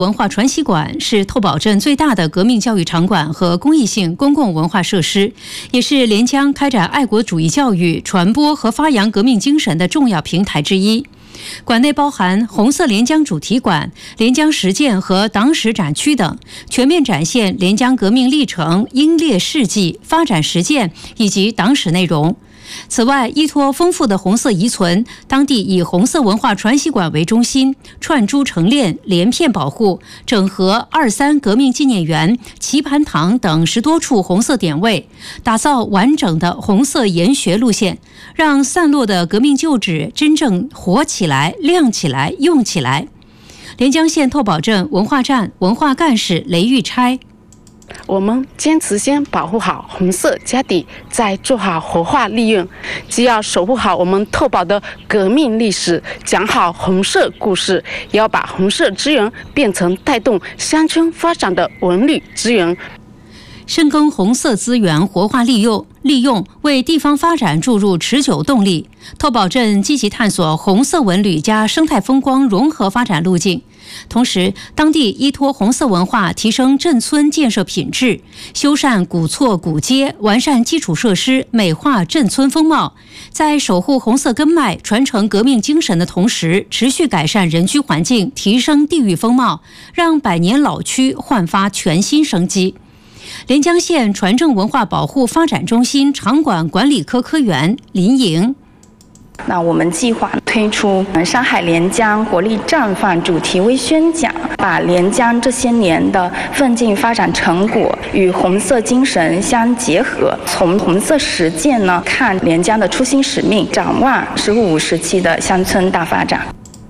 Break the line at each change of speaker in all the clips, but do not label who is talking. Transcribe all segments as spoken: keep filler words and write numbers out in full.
文化传习馆是透宝镇最大的革命教育场馆和公益性公共文化设施，也是连江开展爱国主义教育、传播和发扬革命精神的重要平台之一。馆内包含红色连江主题馆、连江实践和党史展区等，全面展现连江革命历程、英烈事迹、发展实践以及党史内容。此外，依托丰富的红色遗存，当地以红色文化传习馆为中心，串珠成链，连片保护，整合二三革命纪念园、棋盘堂等十多处红色点位，打造完整的红色研学路线，让散落的革命旧址真正活起来、亮起来、用起来。连江县透宝镇文化站文化干事雷玉钗。
我们坚持先保护好红色家底，再做好活化利用。既要守护好我们透宝的革命历史，讲好红色故事，也要把红色资源变成带动乡村发展的文旅资源。
深耕红色资源活化利用，利用为地方发展注入持久动力。透宝镇积极探索红色文旅加生态风光融合发展路径。同时，当地依托红色文化提升镇村建设品质，修缮古厝古街，完善基础设施，美化镇村风貌。在守护红色根脉、传承革命精神的同时，持续改善人居环境，提升地域风貌，让百年老区焕发全新生机。连江县传政文化保护发展中心场馆管理科科员林莹。
那我们计划推出上海连江活力绽放主题微宣讲，把连江这些年的奋进发展成果与红色精神相结合，从红色实践呢看连江的初心使命，展望十五时期的乡村大发展。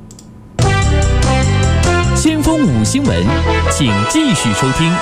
先锋五新闻，请继续收听。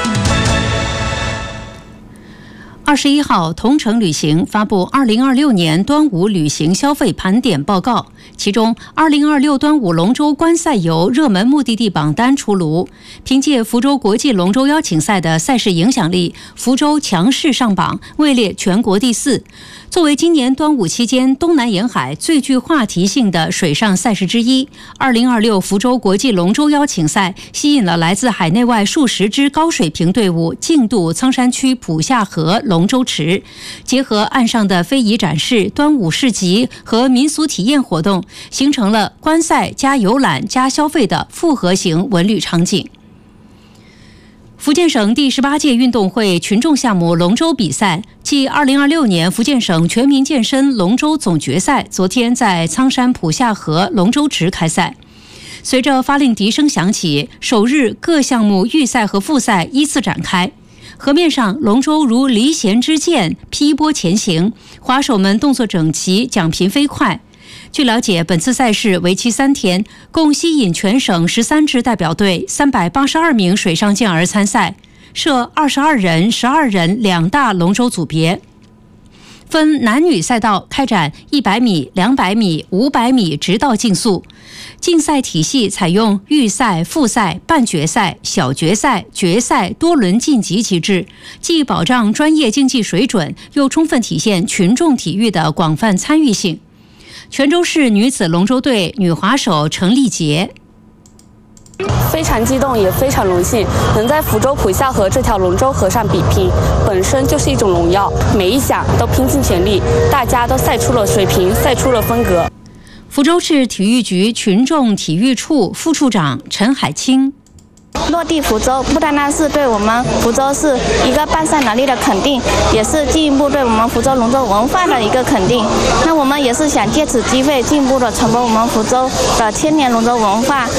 二十一号，同程旅行发布二零二六年端午旅行消费盘点报告，其中二零二六端午龙舟观赛游热门目的地榜单出炉。凭借福州国际龙舟邀请赛的赛事影响力，福州强势上榜，位列全国第四。作为今年端午期间东南沿海最具话题性的水上赛事之一，二零二六福州国际龙舟邀请赛吸引了来自海内外数十支高水平队伍竞渡苍山区浦下河龙舟池，结合岸上的非遗展示、端午市集和民俗体验活动，形成了观赛加游览加消费的复合型文旅场景。福建省第十八届运动会群众项目龙舟比赛暨二零二六年福建省全民健身龙舟总决赛昨天在苍山浦下河龙舟池开赛。随着发令笛声响起，首日各项目预赛和复赛依次展开。河面上，龙舟如离弦之箭，劈波前行，划手们动作整齐，桨频飞快。据了解，本次赛事为期三天，共吸引全省十三支代表队、三百八十二名水上健儿参赛，设二十二人、十二人两大龙舟组别，分男女赛道开展一百米、两百米、五百米直道竞速。竞赛体系采用预赛、复赛、半决赛、小决赛、决赛多轮晋级机制，既保障专业竞技水准，又充分体现群众体育的广泛参与性。泉州市女子龙舟队女划手程丽杰。
非常激动，也非常荣幸，能在福州浦下河这条龙舟河上比拼，本身就是一种荣耀。每一项都拼尽全力，大家都赛出了水平，赛出了风格。
福州市体育局群众体育处副处长陈海清。
落地福州不单单是对我们福州市一个办赛能力的肯定，也是进一步对我们福州龙舟文化的一个肯定。那我们也是想借此机会进一步的传播我们福州的千年龙舟文化。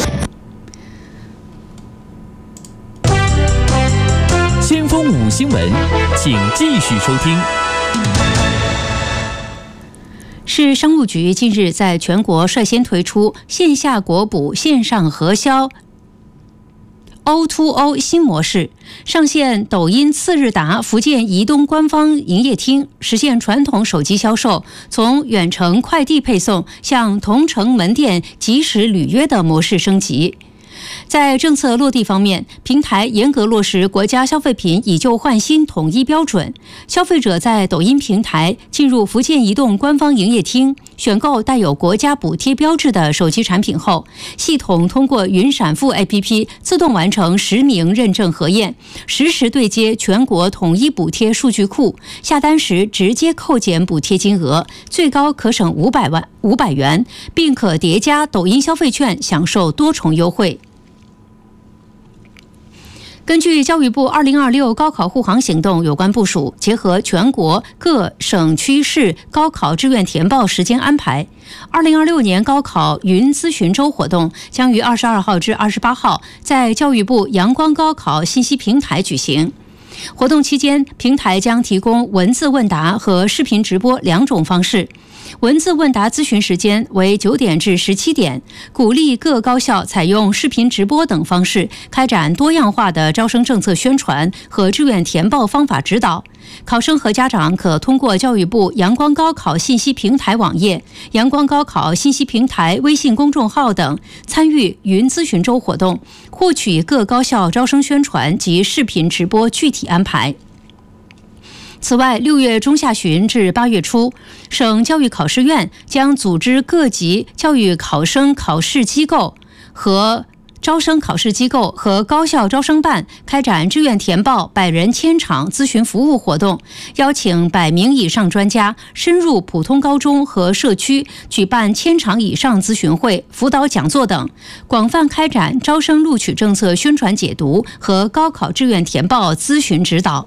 先锋五新闻，请继续收听。
市商务局近日在全国率先推出线下国补线上核销 O to O 新模式，上线抖音次日达福建移动官方营业厅，实现传统手机销售从远程快递配送向同城门店即时履约的模式升级。在政策落地方面，平台严格落实国家消费品以旧换新统一标准，消费者在抖音平台进入福建移动官方营业厅， 选购带有国家补贴标志的手机产品后，系统通过云闪付 A P P 自动完成实名认证核验，实时对接全国统一补贴数据库，下单时直接扣减补贴金额，最高可省五百万五百元，并可叠加抖音消费券，享受多重优惠。根据教育部二零二六高考护航行动有关部署，结合全国各省区市高考志愿填报时间安排，二零二六年高考云咨询周活动将于二十二号至二十八号在教育部阳光高考信息平台举行。活动期间，平台将提供文字问答和视频直播两种方式。文字问答咨询时间为九点至十七点，鼓励各高校采用视频直播等方式开展多样化的招生政策宣传和志愿填报方法指导。考生和家长可通过教育部阳光高考信息平台网页、阳光高考信息平台微信公众号等参与云咨询周活动，获取各高校招生宣传及视频直播具体安排。此外，六月中下旬至八月初，省教育考试院将组织各级教育考生考试机构和招生考试机构和高校招生办开展志愿填报百人千场咨询服务活动，邀请百名以上专家深入普通高中和社区，举办千场以上咨询会、辅导讲座等，广泛开展招生录取政策宣传解读和高考志愿填报咨询指导。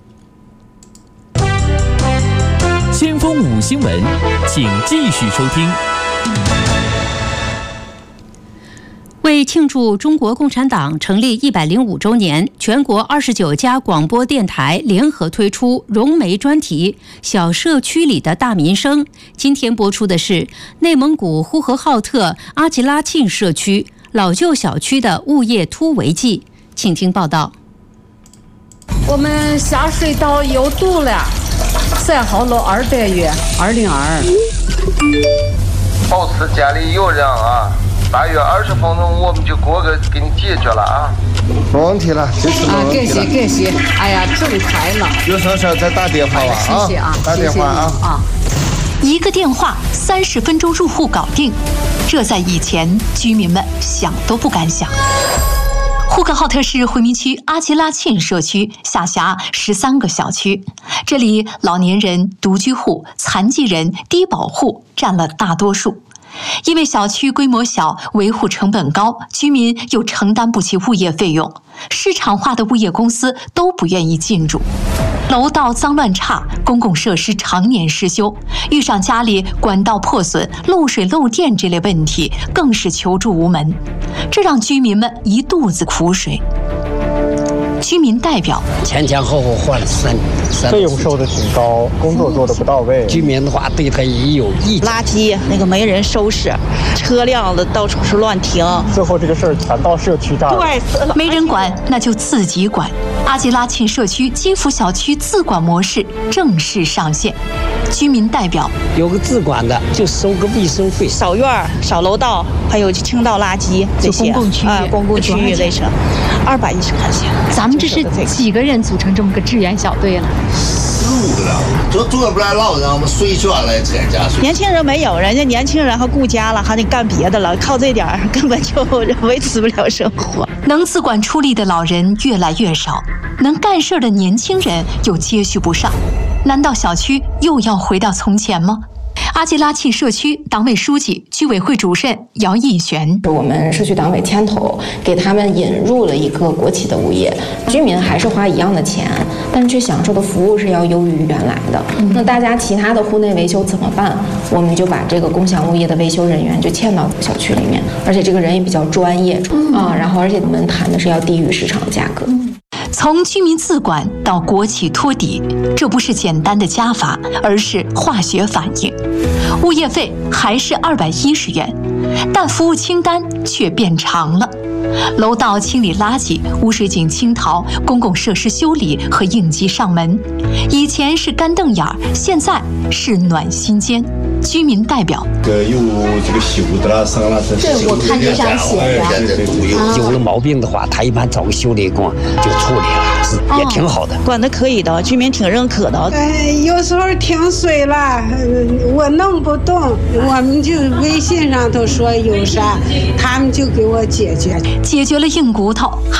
先锋五新闻，请继续收听。
为庆祝中国共产党成立一百零五周年，全国二十九家广播电台联合推出融媒专题《小社区里的大民生》。今天播出的是内蒙古呼和浩特阿吉拉沁社区老旧小区的物业突围记，请听报道。
我们下水道有堵了，三号楼二百元，二零二。
保持家里有人啊，大约二十分钟我们就过个给你解决了啊。
没问题了，这次没问题了。
感谢感谢，哎呀，整快了。
有啥事再打电话吧啊！
谢谢啊，
打电话啊
啊！
一个电话，三十分钟入户搞定，这在以前居民们想都不敢想。呼和浩特市回民区阿吉拉沁社区下辖十三个小区，这里老年人、独居户、残疾人、低保户占了大多数。因为小区规模小，维护成本高，居民又承担不起物业费用，市场化的物业公司都不愿意进驻。楼道脏乱差，公共设施常年失修，遇上家里管道破损、漏水漏电这类问题，更是求助无门，这让居民们一肚子苦水。居民代表
前前后后换了三三，
费用收的挺高，工作做的不到位。
居民的话对他也有意见。
垃圾那个没人收拾，车辆的到处是乱停。
最后这个事儿全到社区这儿。
对，
没人管，那就自己管。阿吉拉沁社区基辅小区自管模式正式上线。居民代表
有个自管的，就收个卫生费，
扫院、扫楼道，还有清倒垃圾这些。
公共区域
啊，公共区域卫生，二百一十块钱。
咱们这是几个人组成这么个志愿小队了？
四五个人，就做不来老人，我们随权来参加。
年轻人没有，人家年轻人还顾家了，还得干别的了，靠这点儿根本就维持不了生活。
能自管出力的老人越来越少，能干事的年轻人又接续不上，难道小区又要回到从前吗？阿吉拉沁社区党委书记、居委会主任姚义璇，
我们社区党委牵头给他们引入了一个国企的物业，居民还是花一样的钱，但是却享受的服务是要优于原来的。嗯、那大家其他的户内维修怎么办？我们就把这个共享物业的维修人员就迁到小区里面，而且这个人也比较专业、嗯、啊，然后而且我们谈的是要低于市场价格。嗯
从居民自管到国企托底，这不是简单的加法，而是化学反应。物业费还是二百一十元，但服务清单却变长了。楼道清理垃圾、污水井清淘、公共设施修理和应急上门，以前是干瞪眼儿，现在是暖心间。 居民代表。
呃，有这个修的啦、生啦，这
对，我看这上写的。
有了毛病的话，他一般找个修理工就处理了，是也挺好的。
管得可以的，居民挺认可的。
呃，有时候挺水了，我弄不动，我们就微信上头说有啥，他们就给我解决。
解决了硬骨头，还